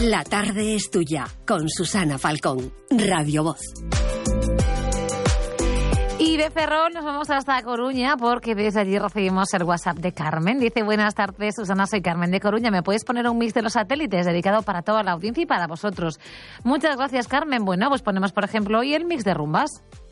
La tarde es tuya, con Susana Falcón, Radio Voz. Y de Ferrol nos vamos hasta Coruña porque desde allí recibimos el WhatsApp de Carmen. Dice: buenas tardes, Susana, soy Carmen de Coruña. ¿Me puedes poner un mix de Los Satélites dedicado para toda la audiencia y para vosotros? Muchas gracias, Carmen. Bueno, pues ponemos, por ejemplo, hoy el mix de rumbas.